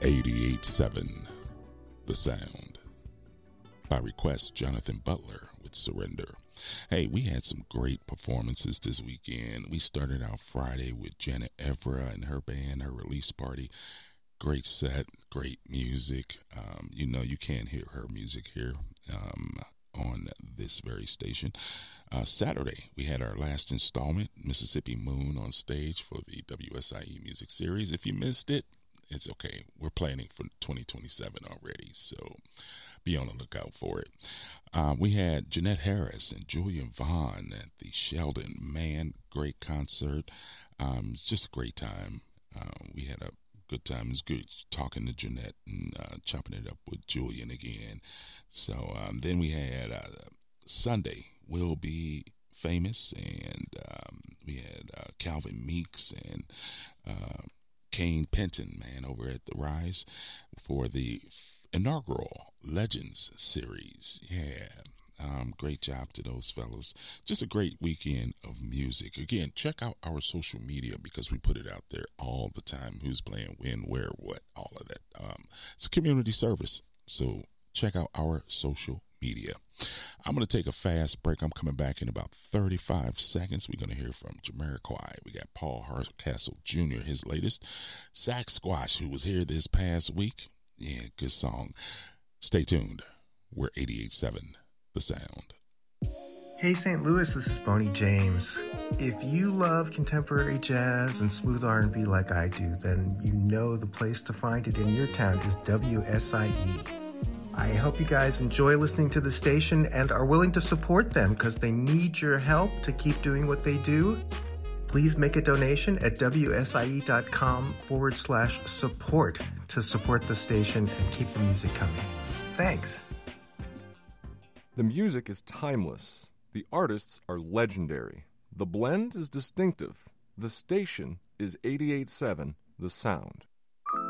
88.7 The Sound. By request, Jonathan Butler with Surrender. Hey, we had some great performances this weekend. We started out Friday with Janet Evra and her band, her release party. Great set, great music. You can't hear her music here on this very station. Saturday, we had our last installment, Mississippi Moon, on stage for the WSIE Music Series. If you missed it, it's okay. We're planning for 2027 already, so be on the lookout for it. We had Jeanette Harris and Julian Vaughn at the Sheldon. Man, great concert. It's just a great time. We had a good time. It was good talking to Jeanette and chopping it up with Julian again. So then we had Sunday, Will Be Famous, and we had Calvin Meeks and Kane Penton, man, over at the Rise for the inaugural Legends series. Yeah. Great job to those fellas. Just a great weekend of music. Again, check out our social media because we put it out there all the time. Who's playing when, where, what, all of that. It's a community service. So check out our social media. I'm going to take a fast break. I'm coming back in about 35 seconds. We're going to hear from Jamiroquai. We got Paul Hardcastle Jr., his latest. Zach Squash, who was here this past week. Yeah, good song. Stay tuned. We're 88.7 The Sound. Hey St. Louis, this is Boney James. If you love contemporary jazz and smooth R&B like I do, then you know the place to find it in your town is WSIE. I hope you guys enjoy listening to the station and are willing to support them because they need your help to keep doing what they do. Please make a donation at wsie.com/support to support the station and keep the music coming. Thanks. The music is timeless. The artists are legendary. The blend is distinctive. The station is 88.7 The Sound.